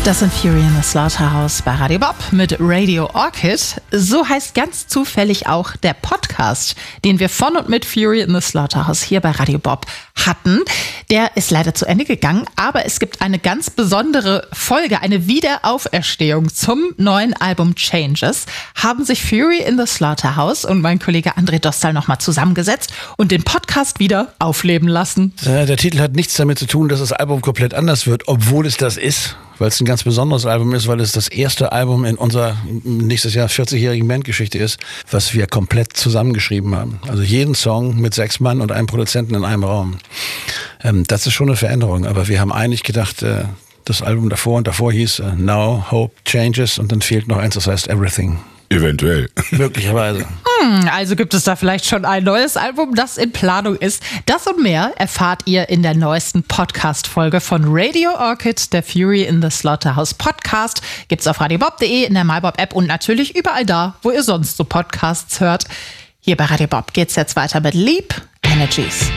Das sind Fury in the Slaughterhouse bei Radio Bob mit Radio Orchid. So heißt ganz zufällig auch der Podcast, den wir von und mit Fury in the Slaughterhouse hier bei Radio Bob hatten. Der ist leider zu Ende gegangen, aber es gibt eine ganz besondere Folge, eine Wiederauferstehung zum neuen Album Changes. Haben sich Fury in the Slaughterhouse und mein Kollege André Dostal nochmal zusammengesetzt und den Podcast wieder aufleben lassen. Der Titel hat nichts damit zu tun, dass das Album komplett anders wird, obwohl es das ist. Weil es ein ganz besonderes Album ist, weil es das erste Album in unserer nächstes Jahr 40-jährigen Bandgeschichte ist, was wir komplett zusammengeschrieben haben. Also jeden Song mit 6 Mann und einem Produzenten in einem Raum. Das ist schon eine Veränderung, aber wir haben eigentlich gedacht, das Album davor und davor hieß Now Hope Changes und dann fehlt noch eins, das heißt Everything. Eventuell. Möglicherweise. Also gibt es da vielleicht schon ein neues Album, das in Planung ist. Das und mehr erfahrt ihr in der neuesten Podcast-Folge von Radio Orchid, der Fury in the Slaughterhouse Podcast. Gibt's auf radiobob.de, in der MyBob-App und natürlich überall da, wo ihr sonst so Podcasts hört. Hier bei Radio Bob geht's jetzt weiter mit Leap Energies.